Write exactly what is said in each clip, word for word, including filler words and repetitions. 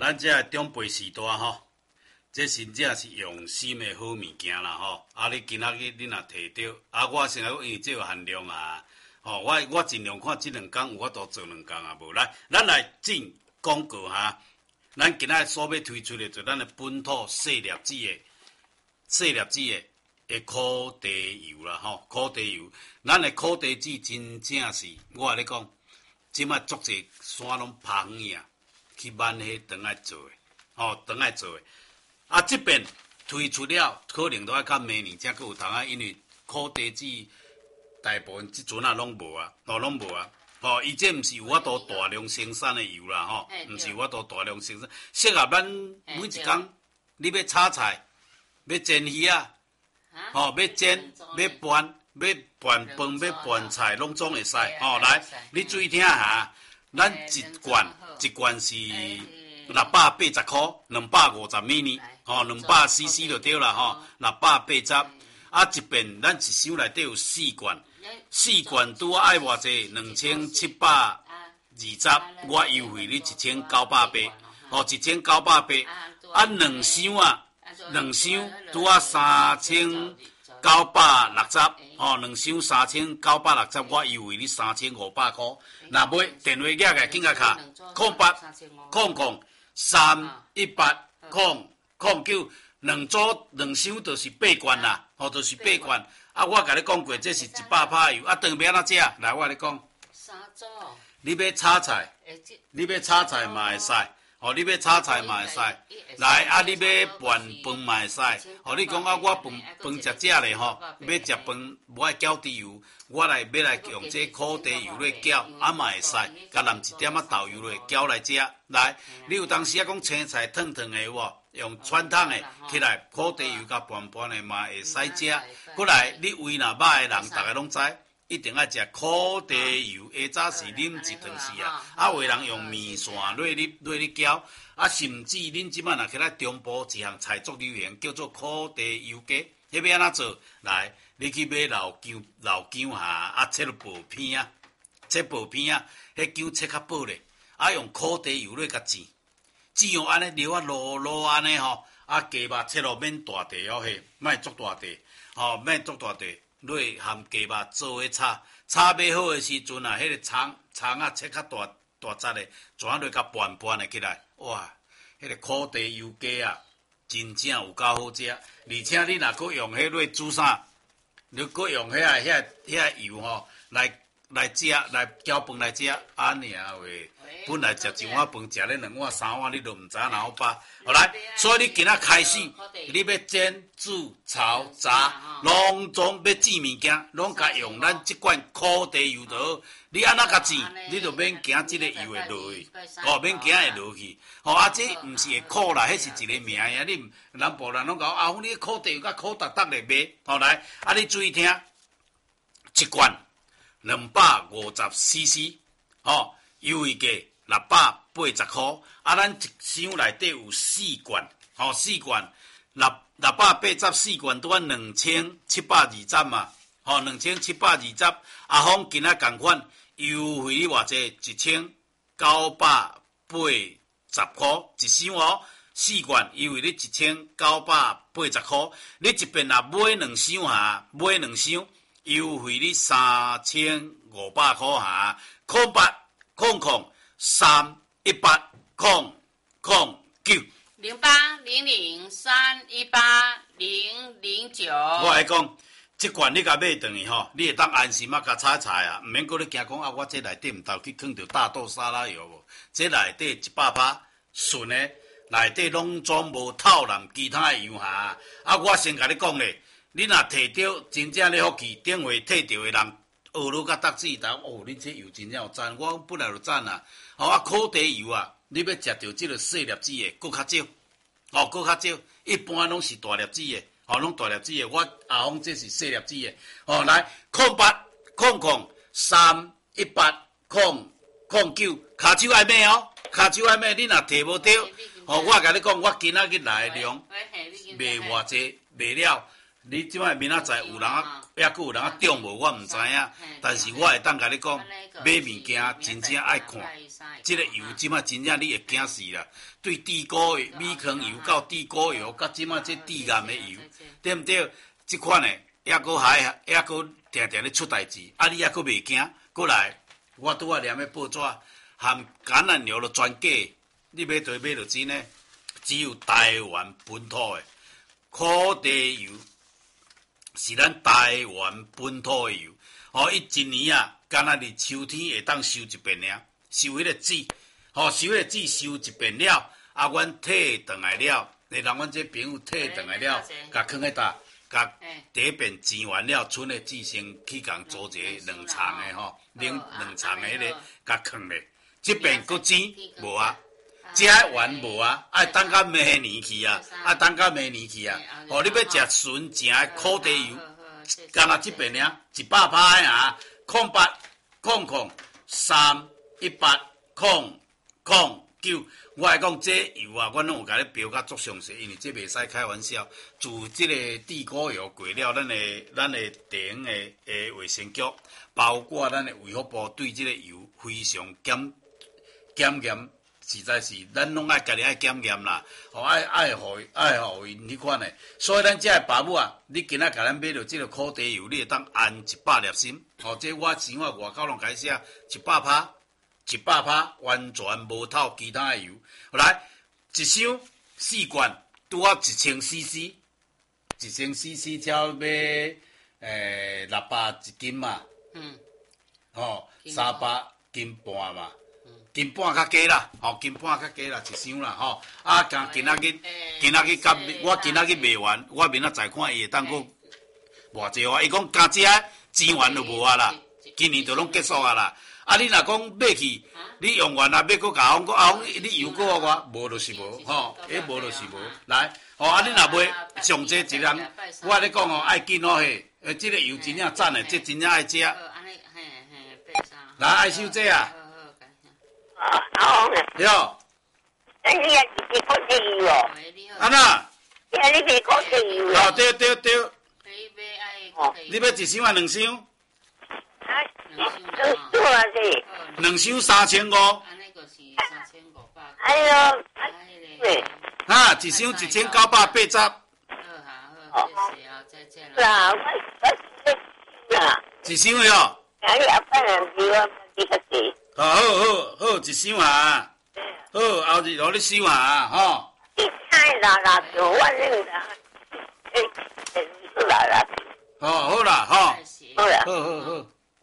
咱这长辈时代吼，这真正是用心的好物件啦吼。啊，你今仔日你若摕到，啊，我先来因为这有限量啊，吼，我我尽量看这两工有法度做两工啊，无来，咱来进广告哈。咱今仔所要推出的就咱的本土细粒子的细粒子的的苦茶油啦吼，苦茶油，咱的苦茶籽真正是，我跟你讲，即摆足侪山拢拍远啊。去万迄肠爱做诶，吼肠爱做诶。啊，即边推出了，可能都要到明年才佫有通啊，因为苦茶籽大部分即阵啊拢无啊，哦拢无啊。吼，伊这毋是有法度大量生产诶油啦，吼，毋是有法度大量生产。适合咱每一工，你要炒菜，要煎鱼啊，吼要煎，要拌，要拌饭，要拌菜，拢总会使。吼，来，你注意听下，咱一罐。一罐是六百八十箍，两百五十米呢，吼，两百 C C 就对啦，吼，六百八十。啊，一边咱一箱内底有四罐，四罐拄啊爱偌济，两千七百二十，我优惠你一千九百八，吼，一千九百八。啊，两箱啊，两箱拄啊三千九百六十，吼，两箱三千九百六十，我优惠你三千五百箍。若买电话寄来，紧甲卡，空八空空三一八空空九，两组两箱就是八罐啦，吼，就是八罐。啊，我甲你讲过，这是一百拍油，啊，当要安怎食？来，我甲你讲， 三组。 你要炒菜，你要炒菜嘛会使。吼，你要炒菜嘛会使，来啊！你要拌饭嘛会使。吼，你讲啊，我饭饭食食咧吼，要食饭无爱搅猪油，我来要来用这苦茶油来搅，啊嘛会使，甲淋一点仔豆油来搅来食。来，你有当时啊讲青菜烫烫的无？用传统的起来苦茶油甲拌拌的嘛会使食。过来，你胃若歹的人，逐个拢知。一定要食苦茶油，下早是啉一汤匙啊！啊，有人用面线落去落去搅，啊，甚至恁即摆若起来中部一项菜作流行，叫做苦茶油鸡，迄要安怎做？来，你去买老姜，老姜下啊，切落薄片啊，切薄片啊，迄姜切较薄咧，啊，用苦茶油落甲煎，煎用安尼流啊落落安尼吼，啊，鸡肉切落免大地哦嘿，莫足大地，吼，免足大地。落含鸡肉做伙炒，炒买好诶时阵啊，迄、那个葱葱啊切较大大节诶，怎落甲拌拌诶起来，哇！迄、那个苦茶油鸡啊，真正有够好食，而且你若搁用迄落煮啥，你搁用遐遐遐油吼来来食，来搅饭来食，安尼啊喂！本来食一碗饭，食咧两碗三碗，你都毋知影哪饱。好来，所以你今仔开始，你要煎、煮、炒、炸，拢总要煎物件，拢甲用咱即罐苦茶油就好。你安怎甲煎，你就免惊即个油会落去，哦，免惊会落去。哦，啊，这毋是会苦啦，迄是一个名呀。你南部人拢讲啊，你苦茶油甲苦达达咧卖。好来，啊，你注意听，一罐两百五十 C C， 哦。优惠价六百八十箍，啊，咱一箱内底有四罐，吼、哦，四罐六六百八十四罐，拄啊两千七百二十嘛，吼、哦，两千七百二十，阿峰今仔共款优惠你偌济？一千九百八十箍一箱哦，四罐优惠你一千九百八十箍，你一边若买两箱下，买两箱优惠你三千五百箍下，空八。空空三一八空空九零八零零三一八零零九。 我来讲，即罐你甲买转去吼，你会当安心啊，甲炒菜啊，毋免搁咧惊讲啊，我这内底毋透去放着大豆沙拉油无？这内底一百趴纯诶，内底拢总无透淋其他诶油下。啊，我先甲你讲咧，你若摕到真正咧福气，顶回摕到诶人。学落甲搭水头，哦，你这油真正有赞，我本来就赞啊。吼啊，苦茶油啊，你要食到即个细粒子的，搁较少，哦，搁较少，一般拢是大粒子的，哦，拢大粒子的。我阿峰这是细粒子的，哦，来，空八空空三一八空空九，骹手爱买哦，骹手爱买，你若摕无到，哦，我甲你讲，我今仔日来的量卖偌济，卖了。 你即摆明仔载有人啊，抑佫有人啊中无，我毋知影。但是我会当甲你讲，买物件真正爱看。即个油即摆真正你会惊死啦！对地沟的米糠油到地沟油，到即摆这地岩的油，对毋对？即款的抑佫还抑佫定定咧出代志，啊你抑佫袂惊，过来，我拄仔念的报纸含橄榄油的专价，你买对买就真诶，只有台湾本土的苦地油。是咱台湾本土的油，吼，伊一年啊，敢若伫秋天会当收一遍尔，收迄个籽，吼，收迄个籽收一遍了，啊，阮摕转来了，你人阮这朋友摕转来了，甲放喺搭，甲第一遍煎完了，剩的籽先去共做一个两层的吼，两两层的迄个，甲放咧，这遍佫煎无啊？食完无啊？爱等到明年去啊！爱等到明年去啊！哦，你要食纯正的苦地油，干那这边呢？一百趴的啊！空八空空三一八空空九，我来讲这油啊，我拢有甲你标甲足详细，因为这袂使开玩笑。自这个地沟油过了，咱的咱的地方的诶卫生局，包括咱的卫福部对这个油非常检检验。实在是，咱拢爱家己爱检验啦，吼爱爱互爱互因迄款诶。所以咱遮个爸母啊，你今仔甲咱买着即个苦地油，你会当安一百粒心。吼，这我生活外口拢开写一百趴，一百趴完全无透其他诶油。来，一箱四罐拄啊一千 C C， 一千 C C 才要买诶六百一斤嘛。嗯。吼，三百斤半嘛。斤半较加啦，吼，斤半较加啦，一箱啦，吼。啊，今今仔日，今仔日甲我今仔日卖完，我明仔载看伊会当佫偌济啊。伊讲加这钱完就无啊啦，今年就拢结束啊啦。啊，你若讲买去，你用完啊，要佫甲我讲啊，你油佫我，无就是无，吼，迄无就是无。来，吼，啊，你若买上济一人，我咧讲吼，爱紧哦嘿，诶，即个油真正赞诶，这真正爱食。来，爱收这啊。 啊，好嘅。 哟， 你也是去苦地油哦？ 安那？ 你你去苦地油哦，对对对。 哦， 你要一箱啊？两箱？ 啊，两箱啊是。 两箱三千五。 安尼个是三千五百。 哎呦，对。 哈，一箱一千九百八十。 好好，谢谢啊，再见了。 啦，我我啦。 一箱的哦。 哎呀，不能是我这个是。 好好好好，一箱啊！好，后日互你收啊，吼。 你太啦啦，就我那个，诶，是啦啦。 好，好啦，吼。 好啦。 好好好。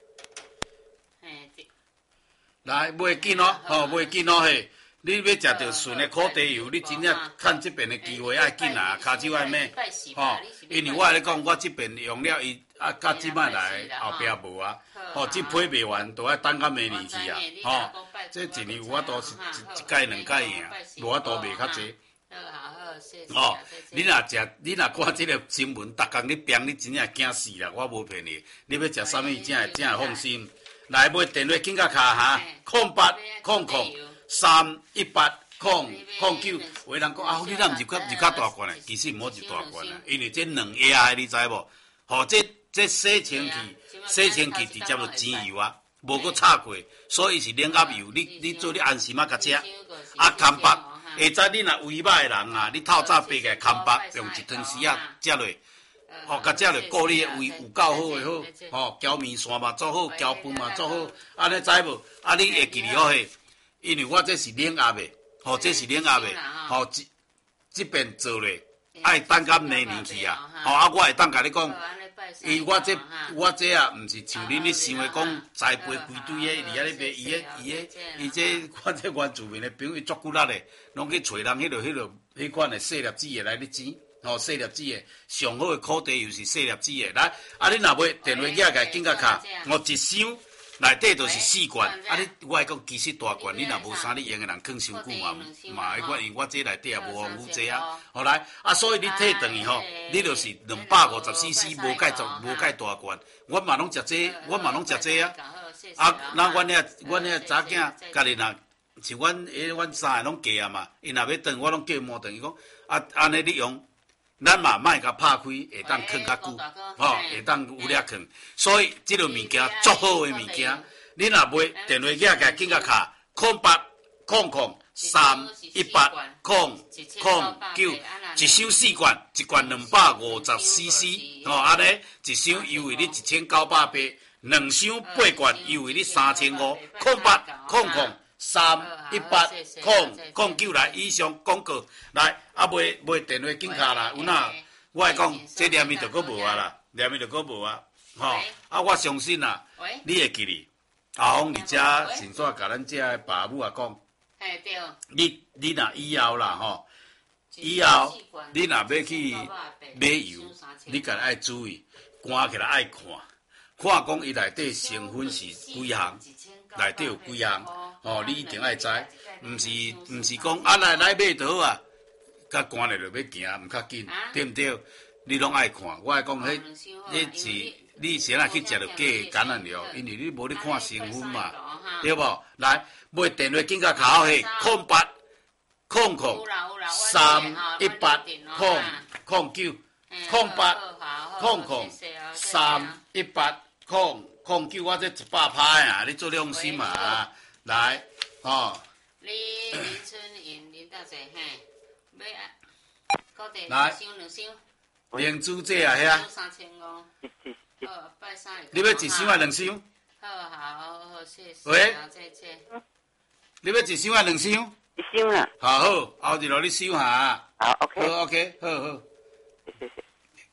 来，袂紧哦，吼，袂紧哦嘿。你要食着纯的苦地油，你真正趁这边的机会爱紧啊，骹手爱买，吼。因为我咧讲，我这边用了伊啊，甲即摆来后壁无啊，吼，这批卖完都要等到明年去啊，吼。这一年有法度是一一届两届尔，无法度卖较济。哦，你若食，你若看这个新闻，逐工你编，你真正惊死啦！我无骗你，你要食啥物，真会真会放心。来买电话紧甲卡哈，空八空空。三一八空空九，有人讲啊，你若毋是较入较大罐诶，其实毋好入大罐啊，因为这两压诶，你知无？吼，这这洗清气，洗清气直接就煎油啊，无搁炒过，所以是冷压油。你你做你安心啊，甲食啊，空白。下早你若胃歹诶人啊，你透早爬起来空白，用一汤匙啊食落，吼，甲食落顾你诶胃有够好诶好，吼，搅面线嘛做好，搅饭嘛做好，安尼知无？啊，你会记哩好嘿。因为我这是冷压的，吼，这是冷压的，吼，这这边做咧，爱等到明年去啊，吼，啊，我会当甲你讲，伊我这我这啊，毋是像恁咧想的讲栽培规堆的，伫遐咧卖，伊个伊个伊这我这原住民的朋友足骨力的，拢去找人迄落迄落迄款的细粒子的来咧煎，吼，细粒子的上好的苦地又是细粒子的，来，啊，你若买电话寄来紧甲卡，我一箱。内底就是四罐，啊！你我来讲，其实大罐你若无啥，你用的人放伤久嘛嘛，迄款因我这内底也无防腐剂啊。后来啊，所以你退转去吼，你就是两百五十 C C， 无介重，无介大罐。我嘛拢食这，我嘛拢食这啊。啊，那阮遐阮遐查囝家己若像阮诶，阮三个拢嫁啊嘛，因若要转，我拢叫伊毛转，伊讲啊，安尼你用咱嘛莫甲拍开，会当囥较久，吼，会当有力囥。所以即个物件足好诶物件，你若买电话机甲紧甲卡，空八空空三一八空空九，一箱四罐，一罐两百五十 C C， 吼，安尼一箱优惠你一千九百八，两箱八罐优惠你三千五，空八空空。三一八空空九来以上广告来，啊买买电话金卡啦，有哪？我来讲，这念咪就搁无啊啦，念咪就搁无啊，吼！啊，我相信啦，你会记哩。阿峰，你遮先煞甲咱遮的爸母啊讲，你你若以后啦吼，以后你若要去买油，你家爱注意，关起来爱看，看讲伊内底成分是几项，内底有几项。哦，你一定爱知，毋是毋是讲啊来来买就好啊，甲关咧就要行，毋较紧，对毋对？你拢爱看，我爱讲，迄迄是你先来去食着假橄榄油，因为你无咧看成分嘛，对无？来买电话紧甲卡好嘿，空八空空三一八空空九空八空空三一八空空九，我这一百拍啊，你做良心嘛。来，吼！ 你林春云林大姐嘿，买高地来两箱两箱， 灵珠这啊遐， 三千五，好拜三。 你要一箱还两箱？ 好好好，谢谢。 喂， 姐姐， 你要一箱还两箱？ 一箱啦。 好好，后日落你收下。 好 ，OK。 好 ，OK， 好好。 谢谢。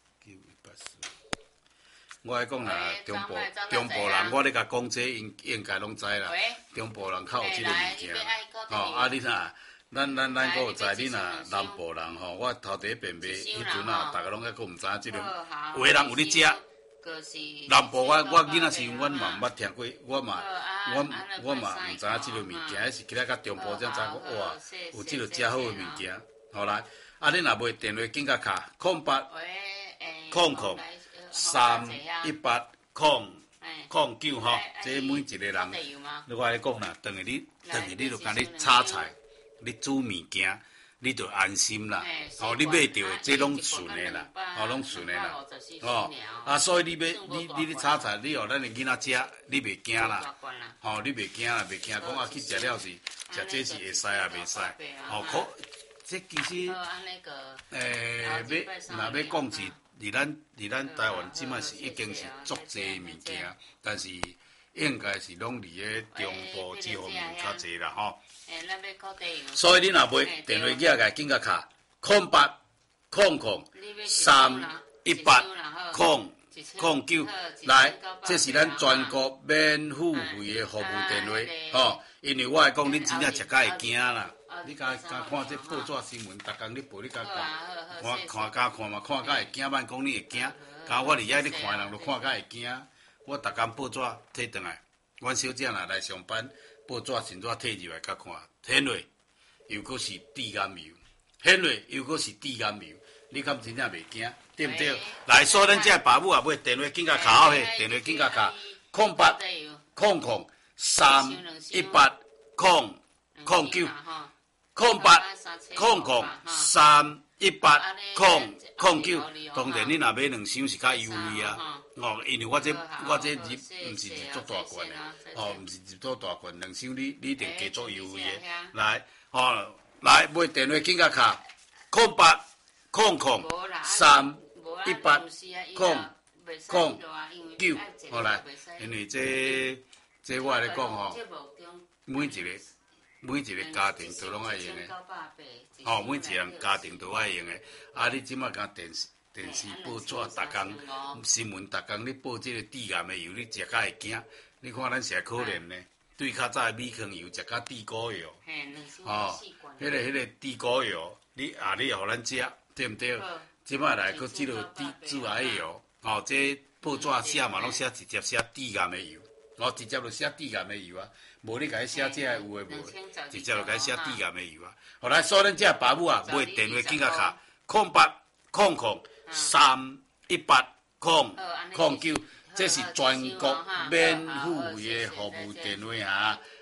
我来讲啦，中部中部人，我咧甲讲这应应该拢知啦。中部人较有即个物件，吼啊！你呐，咱咱咱个有知，你呐南部人吼，我头第一遍买迄阵啊，逐个拢还佫毋知影即个，有诶人有咧食。南部我我囡仔时，阮嘛毋捌听过，我嘛我我嘛毋知影即个物件，迄是起来甲中部才知讲哇，有即个遮好诶物件。好来，啊你若买电话紧甲卡，空八空空。三一八空空九吼，这每一个人，你我来讲啦，等于你等于你就讲你炒菜，你煮物件，你就安心啦。哦，你买到这拢顺的啦，哦，拢顺的啦。哦，啊，所以你要你你咧炒菜，你互咱的囡仔食，你袂惊啦。哦，你袂惊啦，袂惊讲啊去食了是食这是会使啊，袂使。哦，可这其实，诶，要若要讲是。伫咱伫咱台湾，即摆是已经是足济物件，但是应该是拢伫咧中部这方面较济啦吼。所以你若买电话机个紧甲卡，空八空空三一八空空九来，这是咱全国免付费的服务电话吼。因为我来讲，恁真正食甲会惊啦。你甲甲看这报纸新闻，逐工你报你甲看，看看甲看嘛，看甲会惊，莫讲你会惊。甲我伫遐你看人，就看甲会惊。我逐工报纸摕转来，阮小姐若来上班，报纸先纸摕入来甲看，显落又阁是致癌油，显落又阁是致癌油，你敢真正袂惊，对毋对？来，所以咱这爸母也买电话紧甲卡好嘿，电话紧甲卡，空八空空三一八空空九。空八空空三一八空空九，当然你若买两箱是较优惠啊。哦，因为我这我这入毋是入足大罐的，哦，毋是入足大罐，两箱你你一定加足优惠的。来，哦，来买电话紧甲卡，空八空空三一八空空九，好来，因为这这我来讲吼，每一个。每一个家庭都拢爱用的，哦，每一个人家庭都爱用的。啊，你即马讲电视、电视报纸，逐工新闻，逐工你报这个致癌的油，你食甲会惊。你看咱是可怜呢，对较早的米糠油食甲地沟油，哦，迄个迄个地沟油，你啊你互咱食，对毋对？即马来搁即落地致癌油，哦，这报纸写嘛拢写直接写致癌的油。哦，直接就写致癌的油啊，无你甲伊写这有诶无？直接就甲伊写致癌的油啊。后来所以咱这爸母啊，买电话紧甲卡，空八空空三一八空空九，这是全国免付费的服务电话啊。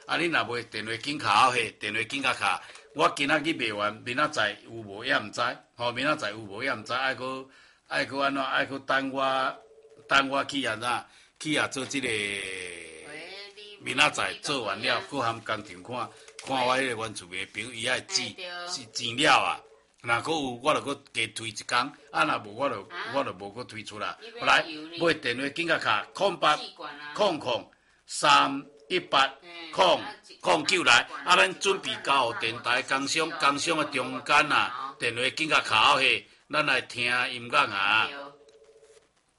啊，你若袂电话紧卡好下，电话紧甲卡。我今仔日卖完，明仔载有无也毋知，吼，明仔载有无也毋知，爱搁爱搁安怎，爱搁等我等我去安怎去啊做即、这个。明仔载做完了，搁含工厂看看我迄个原厝的朋友，伊爱钱钱了啊。若搁有，我就搁加推一工，啊，若无我就、啊、我就无搁推出来。后来买电话紧甲卡空八空空三一八空空九来，啊，咱准备交互电台工商工商的中间啊，电话紧甲卡好下，咱来听音乐啊。